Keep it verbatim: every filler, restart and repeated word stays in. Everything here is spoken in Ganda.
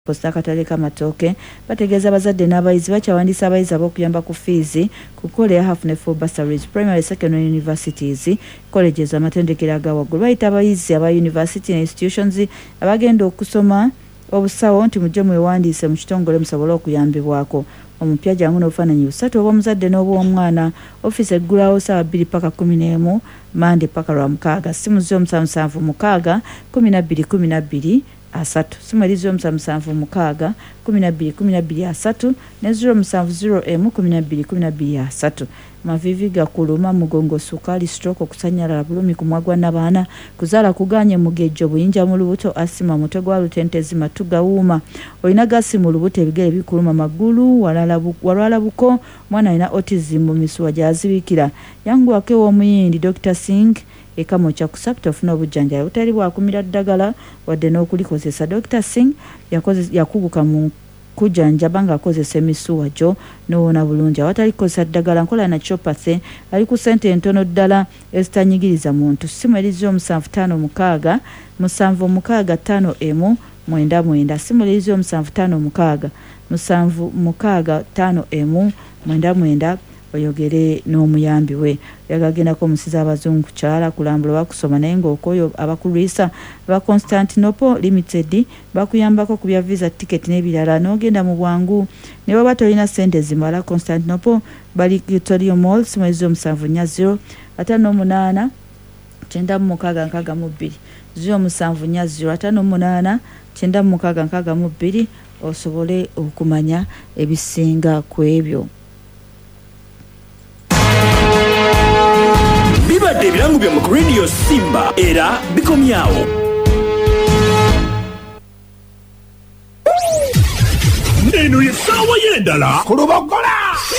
posta akatale k'amatooke bategeeza abazadde n'abayizi bakyawandiisa abayizi ab'okuyamba ku fees ku kkole ya half ne full bursaries primary secondary universities colleges amatendekero aga waggulu bayita abayizi aba university ne institutions abagenda okusoma obusawo nti mujje mwewandiise mu kitongole musobole okuyambibwako omupya jangu n'obufaananyi busatu obw'omuzadde n'obw'omwana ofiisi eggulawo ssaawa bbiri paka kumi n'emu mande paka lwa mukaaga simu z'omusanvu musanvu mukaaga kumi na bbiri kumi na bbiri asatu simu eri ziro musanvu musanvu mukaaga kumi na bbiri kumi na bbiri asatu ne ziro musanvu ziro emu kumi na bbiri kumi na bbiri asatu mavivi gakuluma mugongo sukali stroke okusanyala bulumi kumwagwa n'abaana kuzaala kuganye mugejjo buyinja mu lubuto asima mutwe gwa lutentezi matu gawuuma olina gasi mu lubuto ebigere bikuluma magulu walwala buko mwana alina autism mu misuwa gyazibikira yangu wake w'omuyindi Doctor Singh ekamo kya kusapta ofuna obujjanjabi butali bwakumira ddagala wadde n'okulikozesa Doctor Singh yakuguka mu kujanjaba nga akozesa emisuwa gyo n'owona bulungi awatali kukozesa ddagala nkola naturopathy ali ku ssente entono ddala ezitanyigiriza muntu simu erizo omusanvu ttaano mukaaga musanvu mukaaga ttaano emu mwenda mwenda simu erizo omusanvu ttaano mukaaga musanvu mukaaga ttaano emu mwenda mwenda oyogere n'omuyambi we yagagendako omusiza abazungu kyala kulambula bakusoma naye ng'okoyo abakulwisa ba Constantinople Limited bakuyambako ku bya visa ticket n'ebirala n'ogenda mu bwangu ne baba tolina ssente zimala Constantinople bali Victoria Mall simwezo omusanvu nnya ziro ataano n'omunaana kyenda mu mukaaga nkaaga mu bbiri ziro omusanvu nnya ziro ataano n'omunaana kyenda mu mukaaga nkaaga mu bbiri osobole okumanya ebisinga ku ebyo. Bibadde ebirango bya mu Radio Simba era bikomyawo. Neno yesawa yendala kulubogole